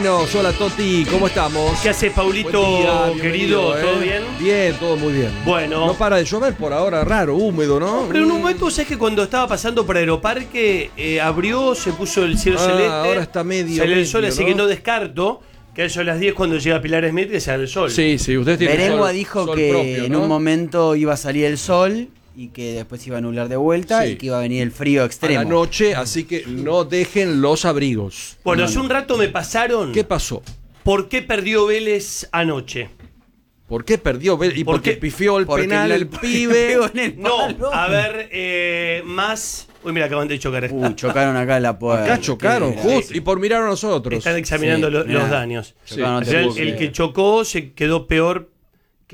No, hola Toti, ¿cómo estamos? ¿Qué haces, Paulito, día, querido? ¿Todo bien? Bien, todo muy bien. Bueno. No para de llover por ahora, raro, húmedo, ¿no? Pero en un momento, ¿sabes que cuando estaba pasando por Aeroparque, abrió, se puso el cielo celeste? Ahora está medio. Salió el sol, medio, así que no descarto que a eso a las 10 cuando llega Pilar Smith que sale el sol. Sí, usted tiene Berengua sol, dijo sol que propio, en ¿no? un momento iba a salir el sol y que después iba a nublar de vuelta Sí. y que iba a venir el frío A extremo. la noche, así que no dejen los abrigos. Bueno, hace un rato me pasaron. ¿Qué pasó? ¿Por qué perdió Vélez anoche? ¿Por qué perdió? ¿Y ¿Por porque qué? pifió el Porque penal el pibe? pegó en el No, palo. a ver, más. Uy, mira, acaban de chocar. Chocaron acá en la puerta. Acá chocaron, Qué- justo, y por mirar a nosotros. Están examinando Sí, los mirá. daños. Chocaron, no Al te final, puedo el creer. que chocó se quedó peor que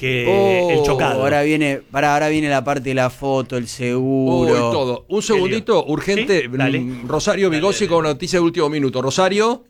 el chocado. Ahora viene la parte de la foto, el seguro. Uy, todo. Un segundito, urgente. ¿Sí? Dale. Rosario Vigossi con noticia de último minuto. Rosario.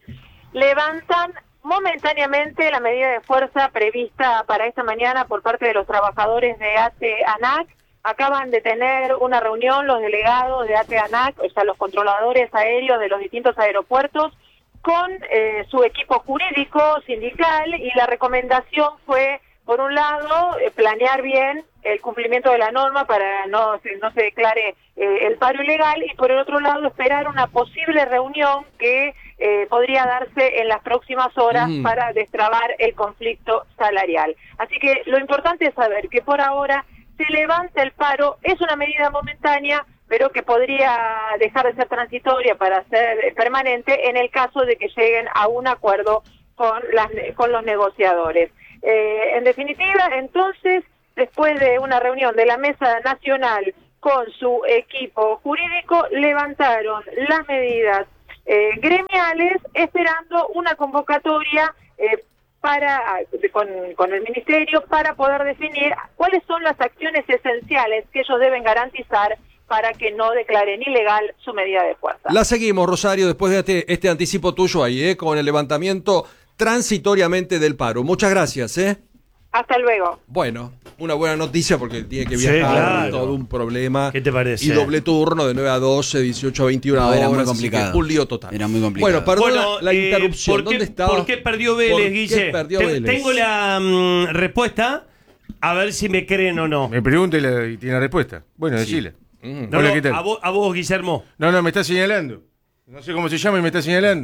Levantan momentáneamente la medida de fuerza prevista para esta mañana por parte de los trabajadores de ATE-ANAC. Acaban de tener una reunión los delegados de ATE-ANAC, o sea, los controladores aéreos de los distintos aeropuertos, con su equipo jurídico, sindical, y la recomendación fue, por un lado, planear bien el cumplimiento de la norma para no se declare el paro ilegal, y por el otro lado, esperar una posible reunión que podría darse en las próximas horas para destrabar el conflicto salarial. Así que lo importante es saber que por ahora se levanta el paro, es una medida momentánea, pero que podría dejar de ser transitoria para ser permanente en el caso de que lleguen a un acuerdo con los negociadores. En definitiva, entonces, después de una reunión de la Mesa Nacional con su equipo jurídico, levantaron las medidas gremiales esperando una convocatoria con el Ministerio para poder definir cuáles son las acciones esenciales que ellos deben garantizar para que no declaren ilegal su medida de fuerza. La seguimos, Rosario, después de este anticipo tuyo ahí, con el levantamiento transitoriamente del paro. Muchas gracias, Hasta luego. Bueno, una buena noticia porque tiene que Sí, viajar, claro. todo un problema. ¿Qué te parece? Y doble turno de 9 a 12, 18 a 21 No, horas. era muy así complicado. que un lío total. Era muy complicado. Bueno, perdón Bueno, la interrupción. ¿por qué, ¿Dónde estaba? ¿Por qué perdió Vélez, ¿Por qué Guille? perdió Vélez? Tengo la respuesta, a ver si me creen o no. Me pregunta y tiene la respuesta. Bueno, decile. No, Hola, no, ¿qué tal? a vos, Guillermo. No, me está señalando. No sé cómo se llama y me está señalando.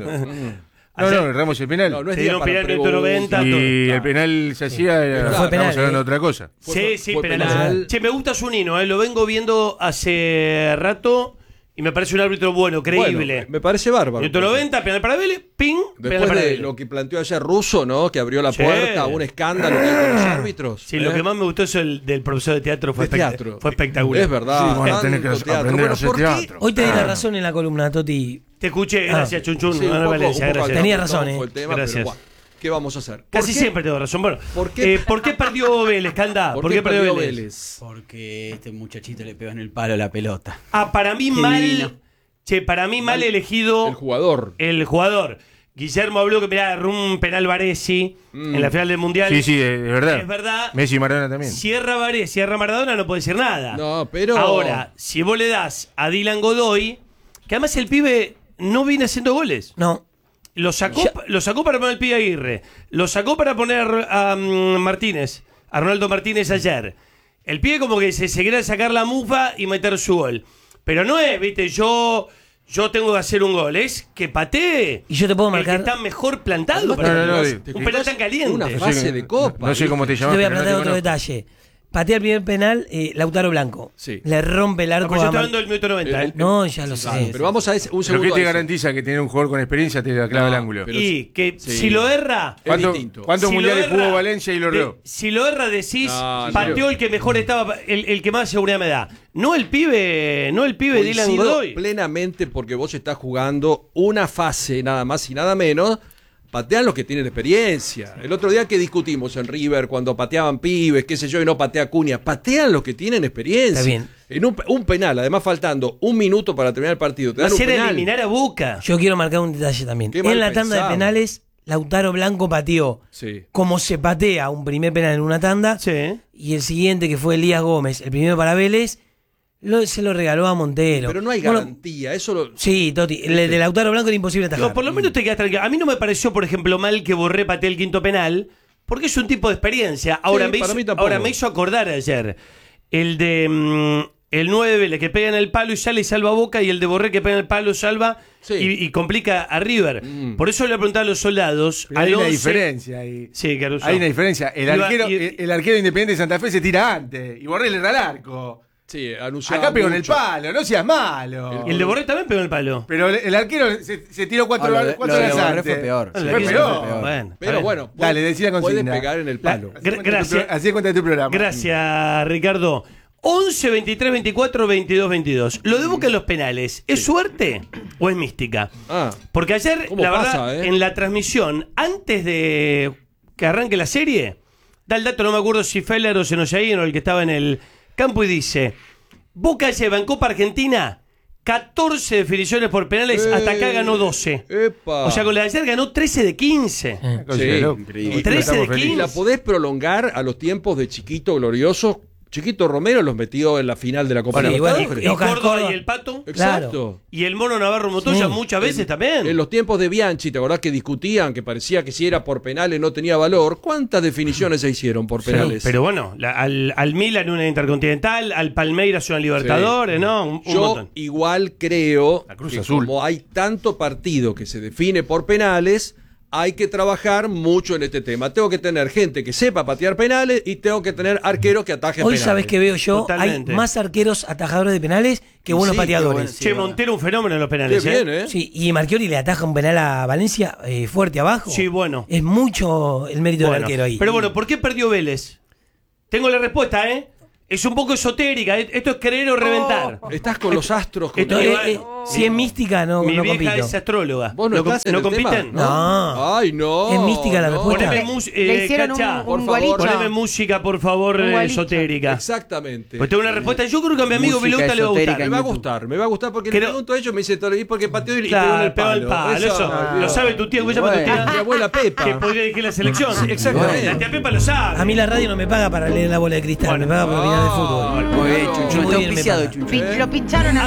No, erramos el penal. No, no es Se día dieron para penal en el preguntas. 90. Y el penal se hacía, fue estamos penal, hablando de otra cosa. Sí, fue penal. penal. Che, me gusta su Nino, lo vengo viendo hace rato y me parece un árbitro bueno, creíble. Bueno, me parece bárbaro. Minuto 90, penal para Vélez, ping, penal Después para de Vélez. lo que planteó ayer Russo, ¿no? Que abrió la Sí. puerta a un escándalo que hay con los árbitros. Sí, lo que más me gustó es el del profesor de teatro, fue, De teatro. fue espectacular. Es verdad. Sí, bueno, tenés que tanto teatro. aprender a hacer ¿por qué? teatro. Hoy te di la razón en la columna, Toti. Te escuché, gracias, Chunchun. Sí, un Ana poco- Valencia, un poco gracias. Tenía alterado razón, fue el tema, Gracias. pero bueno, ¿qué vamos a hacer? Casi ¿Por qué? siempre tengo razón. Bueno, ¿Por qué? ¿por qué perdió Vélez, Canda? ¿Por qué perdió Vélez? Porque este muchachito le pegó en el palo la pelota. Ah, para mí Qué mal. divino. Che, para mí mal elegido El jugador. el jugador. Guillermo habló que mirá, un penal Varesi en la final del Mundial. Sí, es verdad. Es verdad. Messi y Maradona también. Cierra Varesi, cierra Maradona, no puede decir nada. No, pero. Ahora, si vos le das a Dylan Godoy, que además el pibe no viene haciendo goles. No. Lo sacó para poner el pibe Aguirre. Lo sacó para poner a Martínez, a Ronaldo Martínez ayer. El pibe como que se quiere sacar la mufa y meter su gol. Pero no es, viste, yo tengo que hacer un gol. Es que patee. Y yo te puedo el marcar. que está mejor plantado. No, no, un penal tan caliente. Una fase de copa. No sé cómo te Yo llamas. te voy a pero no plantear te otro conozco. detalle. Patea el primer penal, Lautaro Blanco. Sí. Le rompe el arco Pues yo a estoy Mar- hablando del minuto 90. ¿eh? No, ya lo sé. Pero vamos a ese, un ¿Pero segundo. qué te a eso. garantiza que tener un jugador con experiencia te la clava No, el ángulo? pero Y que sí. si lo erra. Es distinto. ¿Cuántos si lo mundiales erra, jugó Valencia y lo erró? Si lo erra decís, No, pateó el que mejor estaba, el que más seguridad me da. No el pibe Dylan Coincido Godoy. plenamente porque vos estás jugando una fase nada más y nada menos. Patean los que tienen experiencia. El otro día que discutimos en River cuando pateaban pibes, qué sé yo, y no patea Cunha. Patean los que tienen experiencia. Está bien. En un penal, además faltando un minuto para terminar el partido. Te Va a dan un ser penal. eliminar a Boca. Yo quiero marcar un detalle también. Qué mal En la tanda pensado. de penales, Lautaro Blanco pateó Sí. como se patea un primer penal en una tanda. Sí. Y el siguiente, que fue Elías Gómez, el primero para Vélez, Se lo regaló a Montero. Pero no hay Bueno, garantía. Eso lo. sí, Toti. El de Lautaro Blanco era imposible atajar. No, por lo menos te quedas tranquilo. A mí no me pareció, por ejemplo, mal que Borré patee el quinto penal, porque es un tipo de experiencia. Ahora, Sí, me, para hizo, mí tampoco. ahora me hizo acordar ayer el de el 9 de Vélez que pega en el palo y sale y salva a Boca, y el de Borré que pega en el palo, salva Sí. y complica a River. Por eso le preguntaba a los soldados. Pero hay al una 11 diferencia ahí. Sí, Caruso. Hay una diferencia. El Iba- arquero, y- el arquero independiente de Santa Fe se tira antes. Y Borré le da al arco. Sí, anunciaba Acá pegó en el mucho. palo, no seas malo. Y el de Borré también pegó en el palo. Pero el arquero se tiró cuatro lo de horas Borré antes. fue peor. El Fue arquero peor. fue peor. Bueno, está Pero bien. bueno, Dale, decí la puede consigna. pegar en el palo. Gracias. Así cuenta tu programa. Gracias, Ricardo. 11, 23, 24, 22, 22. Lo de Boca en los penales, ¿es suerte o es mística? Ah, Porque ayer, ¿Cómo la pasa, verdad, eh? en la transmisión, antes de que arranque la serie, da el dato, no me acuerdo si Feller o Senoyain o el que estaba en el campo, y dice: Boca lleva en Copa Argentina 14 definiciones por penales, hasta acá ganó 12. Epa. O sea, con la de ayer ganó 13 de 15. Cosa Sí, de loco. increíble. Y 13 de Estamos 15. ¿Y la podés prolongar a los tiempos de Chiquito Glorioso? Chiquito Romero los metió en la final de la Copa Bueno, Libertadores. igual- Y Oscar Córdoba Córdoba. y el Pato. Exacto. Y el Mono Navarro Montoya Sí. muchas veces también. En los tiempos de Bianchi, ¿te acordás que discutían que parecía que si era por penales no tenía valor? ¿Cuántas definiciones se hicieron por penales? Pero bueno, al Milan una Intercontinental, al Palmeiras una Libertadores, ¿no? Un Yo montón. igual creo Cruz que Azul. como hay tanto partido que se define por penales, hay que trabajar mucho en este tema. Tengo que tener gente que sepa patear penales y tengo que tener arqueros que atajen Hoy penales. sabes que veo yo, Totalmente. hay más arqueros atajadores de penales que buenos Sí, qué pateadores. bueno, sí. Che, Montero un fenómeno en los penales, Qué bien, ¿eh? Sí, y Marchiori le ataja un penal a Valencia fuerte abajo. Sí, bueno. Es mucho el mérito del Bueno, arquero ahí. pero bueno, ¿por qué perdió Vélez? Tengo la respuesta, ¿eh? Es un poco esotérica. Esto es creer o reventar. Estás con los astros. con- Esto- Si es mística, no, Mi no vieja compito. es astróloga. ¿Vos no estás en no el tema? compiten? No. Ay, no. Es mística la respuesta. Poneme Le hicieron Cacha, un por favor. gualicho. poneme música, por favor, Un gualicho. esotérica. Exactamente. Pues tengo una respuesta. Yo creo que a mi amigo Música Vilauta le va a esotérica gustar. Me va a gustar, me va a gustar porque le Creo- pregunto a ellos, me dice, ¿y porque pateó y pegó en Claro, el pegó palo? al palo. Eso Ay, lo Dios. sabe tu tía. ¿Cómo se llama tu Mi tía? abuela Pepa. Que podría dirigir la selección. Sí, exactamente. La tía Pepa lo sabe. A mí la radio no me paga para leer la bola de cristal, Bueno. me paga por opinar de fútbol. Muy bien, Chucho. Muy Está bien, me auspiciado, paga. Chucho. Lo pincharon a